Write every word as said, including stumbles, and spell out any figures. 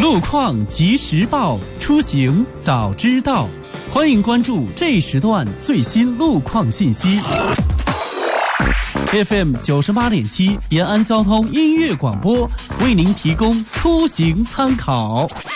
路况及时报，出行早知道。欢迎关注这时段最新路况信息。F M 九十八点七，延安交通音乐广播为您提供出行参考。